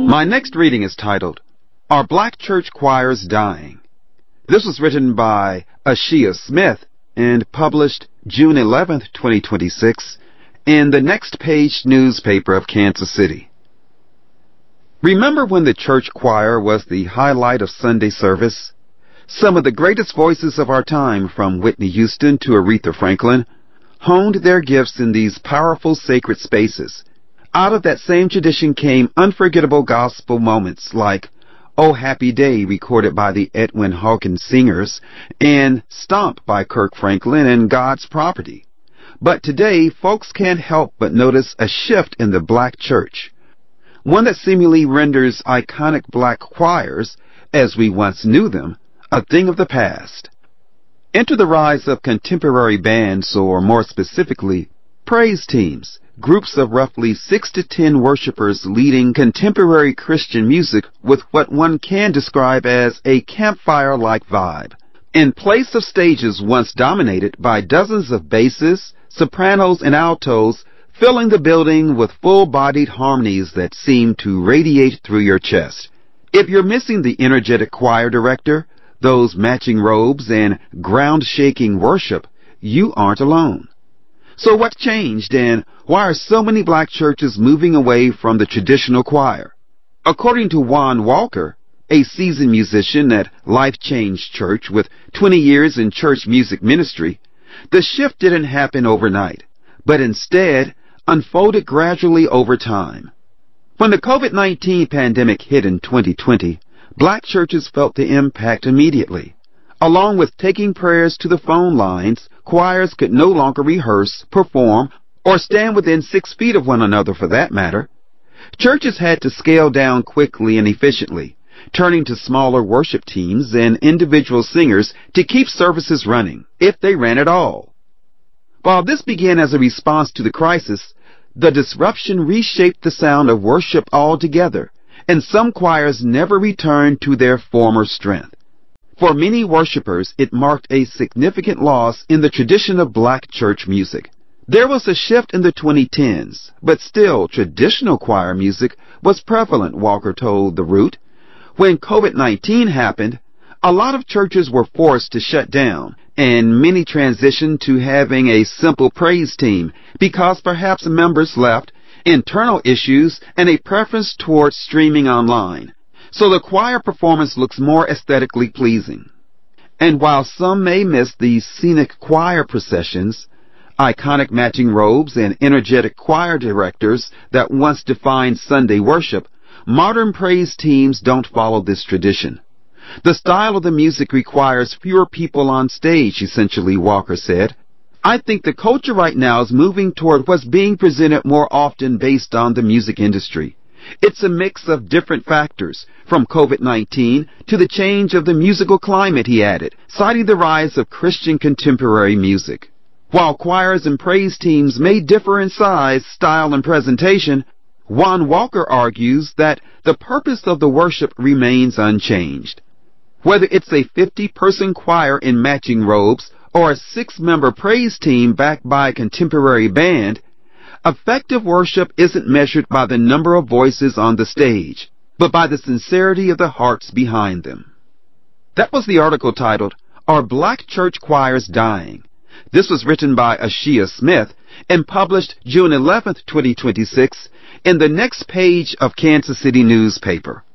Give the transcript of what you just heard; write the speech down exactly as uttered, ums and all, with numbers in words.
My next reading is titled, Are Black Church Choirs Dying? This was written by Ashia Smith and published June eleventh, twenty twenty-six in the Next Page newspaper of Kansas City. Remember when the church choir was the highlight of Sunday service? Some of the greatest voices of our time, from Whitney Houston to Aretha Franklin, honed their gifts in these powerful sacred spaces. Out of that same tradition came unforgettable gospel moments like Oh Happy Day, recorded by the Edwin Hawkins Singers, and Stomp by Kirk Franklin and God's Property. But today, folks can't help but notice a shift in the black church, one that seemingly renders iconic black choirs, as we once knew them, a thing of the past. Enter the rise of contemporary bands, or more specifically, praise teams, groups of roughly six to ten worshipers leading contemporary Christian music with what one can describe as a campfire-like vibe. In place of stages once dominated by dozens of basses, sopranos, and altos, filling the building with full-bodied harmonies that seem to radiate through your chest. If you're missing the energetic choir director, those matching robes, and ground-shaking worship, you aren't alone. So what changed, and why are so many black churches moving away from the traditional choir? According to Juan Walker, a seasoned musician at Life Change Church with twenty years in church music ministry, the shift didn't happen overnight, but instead unfolded gradually over time. When the COVID nineteen pandemic hit in twenty twenty, black churches felt the impact immediately. Along with taking prayers to the phone lines, choirs could no longer rehearse, perform, or stand within six feet of one another for that matter. Churches had to scale down quickly and efficiently, turning to smaller worship teams and individual singers to keep services running, if they ran at all. While this began as a response to the crisis, the disruption reshaped the sound of worship altogether, and some choirs never returned to their former strength. For many worshipers, it marked a significant loss in the tradition of black church music. There was a shift in the twenty tens, but still traditional choir music was prevalent, Walker told The Root. When COVID nineteen happened, a lot of churches were forced to shut down, and many transitioned to having a simple praise team because perhaps members left, internal issues, and a preference towards streaming online. So the choir performance looks more aesthetically pleasing. And while some may miss the scenic choir processions, iconic matching robes, and energetic choir directors that once defined Sunday worship, modern praise teams don't follow this tradition. The style of the music requires fewer people on stage, essentially, Walker said. I think the culture right now is moving toward what's being presented more often based on the music industry. It's a mix of different factors, from COVID nineteen to the change of the musical climate, he added, citing the rise of Christian contemporary music. While choirs and praise teams may differ in size, style, and presentation, Juan Walker argues that the purpose of the worship remains unchanged. Whether it's a fifty-person choir in matching robes or a six-member praise team backed by a contemporary band, effective worship isn't measured by the number of voices on the stage, but by the sincerity of the hearts behind them. That was the article titled, Are Black Church Choirs Dying? This was written by Ashia Smith and published June eleventh, twenty twenty-six in the Next Page of Kansas City newspaper.